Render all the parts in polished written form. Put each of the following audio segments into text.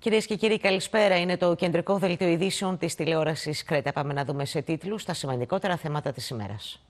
Κυρίες και κύριοι, καλησπέρα. Είναι το κεντρικό δελτίο ειδήσεων της τηλεόρασης Κρέτα. Πάμε να δούμε σε τίτλους τα σημαντικότερα θέματα της ημέρας.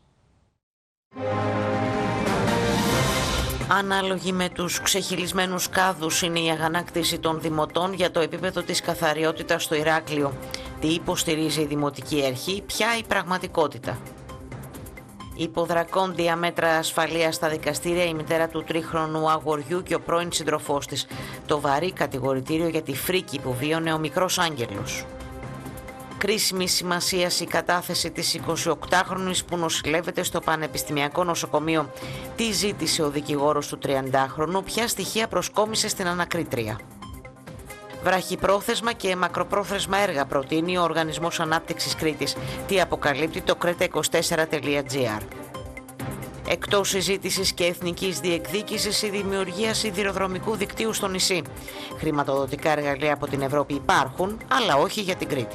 Ανάλογη με τους ξεχυλισμένους κάδους είναι η αγανάκτηση των δημοτών για το επίπεδο της καθαριότητας στο Ηράκλειο. Τι υποστηρίζει η Δημοτική Αρχή, ποια η πραγματικότητα. Υποδρακόντια μέτρα ασφαλείας στα δικαστήρια η μητέρα του τρίχρονου αγοριού και ο πρώην σύντροφός της. Το βαρύ κατηγορητήριο για τη φρίκη που βίωνε ο μικρός Άγγελος. Κρίσιμη σημασίας η κατάθεση της 28χρονης που νοσηλεύεται στο Πανεπιστημιακό Νοσοκομείο. Τι ζήτησε ο δικηγόρος του 30χρονου, ποια στοιχεία προσκόμισε στην ανακρίτρια. Βραχυπρόθεσμα και μακροπρόθεσμα έργα προτείνει ο Οργανισμός Ανάπτυξης Κρήτης. Τι αποκαλύπτει το kreta24.gr. Εκτός συζήτησης και εθνικής διεκδίκησης η δημιουργία σιδηροδρομικού δικτύου στο νησί. Χρηματοδοτικά εργαλεία από την Ευρώπη υπάρχουν, αλλά όχι για την Κρήτη.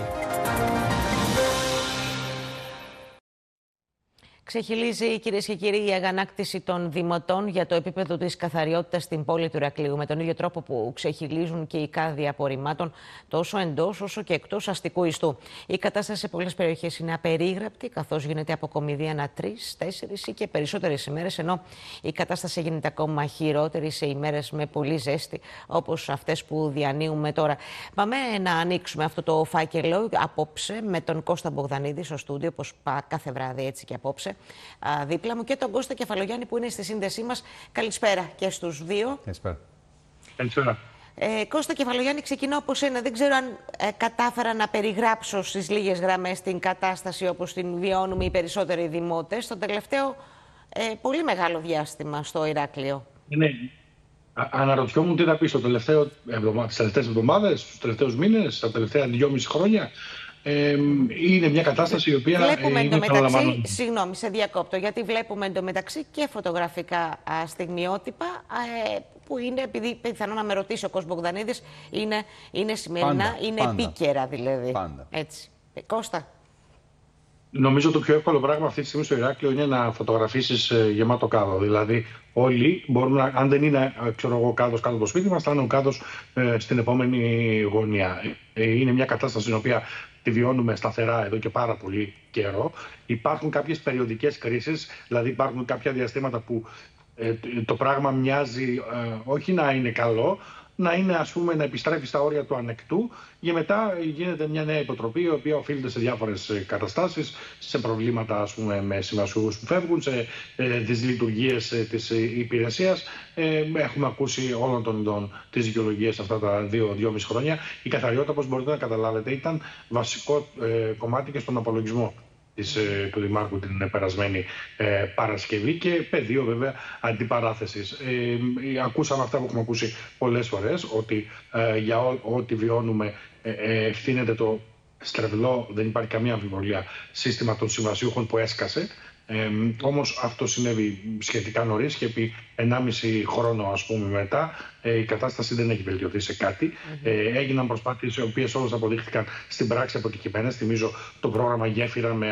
Ξεχυλίζει, κυρίες και κύριοι, η αγανάκτηση των δημοτών για το επίπεδο της καθαριότητας στην πόλη του Ηρακλείου. Με τον ίδιο τρόπο που ξεχυλίζουν και οι κάδοι απορριμμάτων τόσο εντός όσο και εκτός αστικού ιστού. Η κατάσταση σε πολλές περιοχές είναι απερίγραπτη, καθώς γίνεται αποκομιδή ανά 3, 4 ή και περισσότερες ημέρες, ενώ η κατάσταση γίνεται ακόμα χειρότερη σε ημέρες με πολύ ζέστη, όπως αυτές που διανύουμε τώρα. Πάμε να ανοίξουμε αυτό το φάκελο απόψε με τον Κώστα Μπογδανίδη στο στούντιο, όπως κάθε βράδυ έτσι και απόψε. Δίπλα μου και τον Κώστα Κεφαλογιάννη που είναι στη σύνδεσή μας. Καλησπέρα και στους δύο. Καλησπέρα. Καλησπέρα. Κώστα Κεφαλογιάννη, ξεκινώ από σένα. Δεν ξέρω αν κατάφερα να περιγράψω στις λίγες γραμμές την κατάσταση όπως την βιώνουμε οι περισσότεροι δημότες στο τελευταίο πολύ μεγάλο διάστημα στο Ηράκλειο. Ναι. Αναρωτιόμουν τι θα πει τις τελευταίες εβδομάδες, στους τελευταίους μήνες, τα τελευταία 2,5 χρόνια. Είναι μια κατάσταση η οποία βλέπουμε είναι εντωμεταξύ, συγγνώμη, σε διακόπτω, γιατί βλέπουμε εντωμεταξύ και φωτογραφικά στιγμιότυπα που είναι, επειδή πιθανόν να με ρωτήσει ο Κώστας Μπογδανίδης, είναι σημερινά, είναι επίκαιρα δηλαδή. Πάντα. Έτσι. Κώστα. Νομίζω το πιο εύκολο πράγμα αυτή τη στιγμή στο Ηράκλειο είναι να φωτογραφίσεις γεμάτο κάδο. Δηλαδή, όλοι μπορούν, αν δεν είναι κάδος κάτω από το σπίτι μας, θα είναι ο κάδος στην επόμενη γωνία. Είναι μια κατάσταση στην οποία τη βιώνουμε σταθερά εδώ και πάρα πολύ καιρό. Υπάρχουν κάποιες περιοδικές κρίσεις, δηλαδή υπάρχουν κάποια διαστήματα που το πράγμα μοιάζει όχι να είναι καλό, να είναι, ας πούμε, να επιστρέφει στα όρια του ανεκτού και μετά γίνεται μια νέα υποτροπή η οποία οφείλεται σε διάφορες καταστάσεις, σε προβλήματα, ας πούμε, με συμβασιούχους που φεύγουν, σε δυσλειτουργίες της υπηρεσίας. Έχουμε ακούσει όλων των ειδών τις δικαιολογίες αυτά τα 2-2,5 χρόνια. Η καθαριότητα, όπως μπορείτε να καταλάβετε, ήταν βασικό κομμάτι και στον απολογισμό του Δημάρχου την περασμένη Παρασκευή και πεδίο βέβαια αντιπαράθεσης. Ακούσαμε αυτά που έχουμε ακούσει πολλές φορές, ότι για ό,τι βιώνουμε ευθύνεται το στρεβλό, δεν υπάρχει καμία αμφιβολία, σύστημα των συμβασιούχων που έσκασε. Όμως αυτό συνέβη σχετικά νωρίς και επί 1,5 χρόνο, ας πούμε, μετά η κατάσταση δεν έχει βελτιωθεί σε κάτι. Έγιναν προσπάθειες οι οποίες όλες αποδείχθηκαν στην πράξη αποτυχημένες. Θυμίζω το πρόγραμμα Γέφυρα με